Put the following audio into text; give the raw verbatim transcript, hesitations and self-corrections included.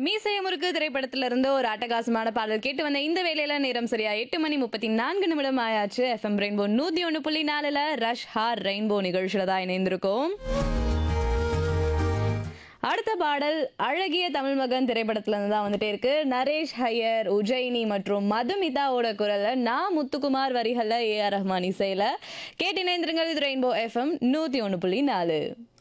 மீசைய முறுக்கு திரைப்படத்துல இருந்து ஒரு அட்டகாசமான பாடல் கேட்டு வந்த இந்த வேலையில நேரம் சரியா எட்டு மணி முப்பத்தி நான்கு நிமிடம் ஆயாச்சு. எஃப்எம் ரெயின்போ நூத்தி ஒண்ணு புள்ளி நாலுல ரஷ் ஹார் ரெயின்போ நிகழ்ச்சியில தான் இணைந்திருக்கோம். அடுத்த பாடல் அழகிய தமிழ் மகன் திரைப்படத்துல இருந்து தான் வந்துட்டே இருக்கு. நரேஷ் ஐயர், உஜயினி மற்றும் மதுமிதாவோட குரல்ல நான் முத்துக்குமார் வரிகள்ல ஏ ஆர் ரஹ்மான் இசையில கேட்டு இணைந்திருங்கள். இது ரெயின்போ எஃப்எம் நூத்தி ஒண்ணு புள்ளி நாலு.